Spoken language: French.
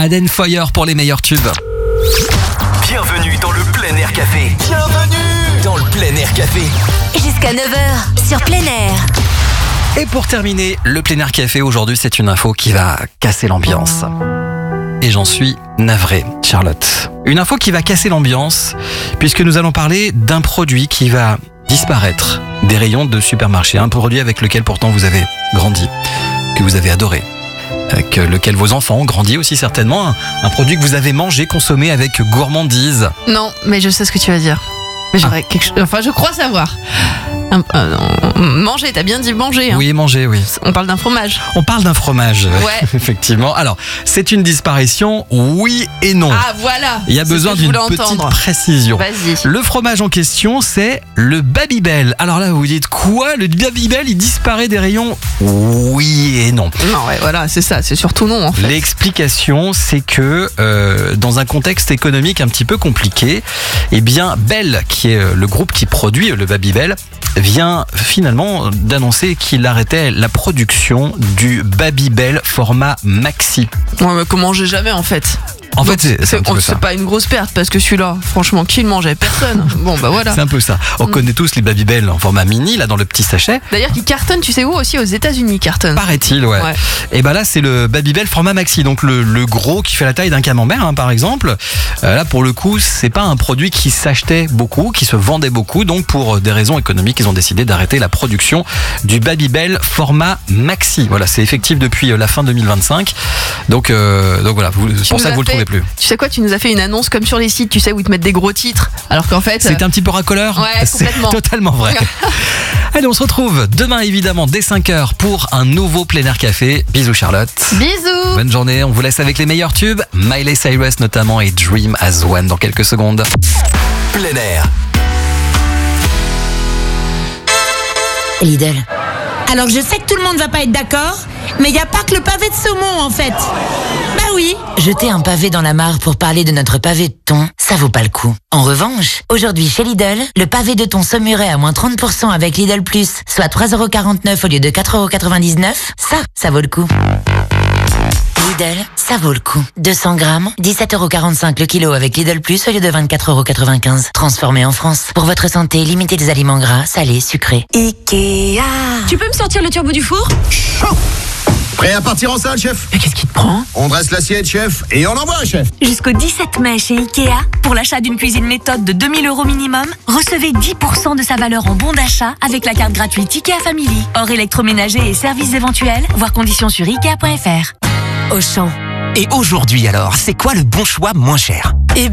Aden Foyer pour les meilleurs tubes. Bienvenue dans le Plein Air Café. Bienvenue dans le Plein Air Café. Jusqu'à 9h sur Plein Air. Et pour terminer, le Plein Air Café aujourd'hui, c'est une info qui va casser l'ambiance. Et j'en suis navré, Charlotte. Une info qui va casser l'ambiance, puisque nous allons parler d'un produit qui va disparaître des rayons de supermarché. Un produit avec lequel pourtant vous avez grandi, que vous avez adoré, avec lequel vos enfants ont grandi aussi certainement. Un produit que vous avez mangé, consommé avec gourmandise. Non, mais je sais ce que tu vas dire. Mais j'aurais quelque chose. Enfin, je crois savoir. Manger, t'as bien dit manger. Hein. Oui, manger, oui. On parle d'un fromage. On parle d'un fromage, Ouais. effectivement. Alors, c'est une disparition, oui et non. Ah, voilà. Il y a besoin d'une petite précision. Vas-y. Le fromage en question, c'est le Babybel. Alors là, vous vous dites quoi? Le Babybel, il disparaît des rayons? Oui et non. Non, ouais, voilà, c'est ça. C'est surtout non, en fait. L'explication, c'est que dans un contexte économique un petit peu compliqué, eh bien, Bell, qui est le groupe qui produit le Babybel, vient finalement d'annoncer qu'il arrêtait la production du Babybel format maxi. Ouais, mais comment j'ai jamais, en fait. En fait, c'est un petit peu ça. C'est pas une grosse perte parce que celui-là, franchement, qui le mangeait? Personne. Bon, bah voilà. C'est un peu ça. On connaît tous les Babybel en format mini, là, dans le petit sachet. D'ailleurs, qui cartonne, tu sais où? Aussi aux États-Unis, cartonne. Paraît-il, ouais. Et bah là, c'est le Babybel format maxi, donc le gros qui fait la taille d'un camembert, hein, par exemple. Là, pour le coup, c'est pas un produit qui s'achetait beaucoup, qui se vendait beaucoup. Donc, pour des raisons économiques, ils ont décidé d'arrêter la production du Babybel format maxi. Voilà, c'est effectif depuis la fin 2025. Donc voilà, c'est pour ça que vous le trouvez plus. Tu sais quoi, tu nous as fait une annonce comme sur les sites, tu sais, où ils te mettent des gros titres, alors qu'en fait... C'est un petit peu racoleur. Ouais, complètement. C'est totalement vrai. Allez, on se retrouve demain, évidemment, dès 5h pour un nouveau Plein Air Café. Bisous, Charlotte. Bisous. Bonne journée, on vous laisse avec les meilleurs tubes, Miley Cyrus notamment et Dream as One dans quelques secondes. Plein Air. Lidl. Alors je sais que tout le monde va pas être d'accord, mais il n'y a pas que le pavé de saumon en fait. Bah oui. Jeter un pavé dans la mare pour parler de notre pavé de thon, ça vaut pas le coup. En revanche, aujourd'hui chez Lidl, le pavé de thon saumuret à moins 30% avec Lidl Plus, soit 3,49€ au lieu de 4,99€, ça vaut le coup. Lidl, ça vaut le coup. 200 grammes, 17,45€ le kilo avec Lidl Plus au lieu de 24,95€. Transformé en France. Pour votre santé, limitez les aliments gras, salés, sucrés. Ikea. Tu peux me sortir le turbo du four? Chaud. Prêt à partir en salle, chef? Mais qu'est-ce qui te prend? On dresse l'assiette, chef, et on envoie, chef. Jusqu'au 17 mai chez Ikea, pour l'achat d'une cuisine méthode de 2 000€ minimum, recevez 10% de sa valeur en bon d'achat avec la carte gratuite Ikea Family. Hors électroménager et services éventuels, voir conditions sur Ikea.fr. Auchan. Et aujourd'hui alors, c'est quoi le bon choix moins cher?